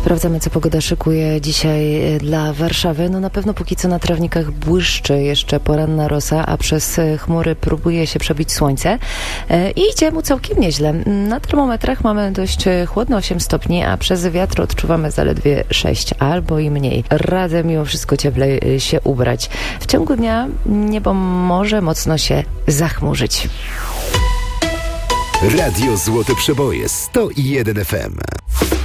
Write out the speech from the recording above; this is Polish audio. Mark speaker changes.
Speaker 1: Sprawdzamy, co pogoda szykuje dzisiaj dla Warszawy. No na pewno póki co na trawnikach błyszczy jeszcze poranna rosa, a przez chmury próbuje się przebić słońce. I idzie mu całkiem nieźle. Na termometrach mamy dość chłodno 8 stopni, a przez wiatr odczuwamy zaledwie 6 albo i mniej. Radzę mimo wszystko cieplej się ubrać. W ciągu dnia niebo może mocno się zachmurzyć.
Speaker 2: Radio Złote Przeboje 101 FM.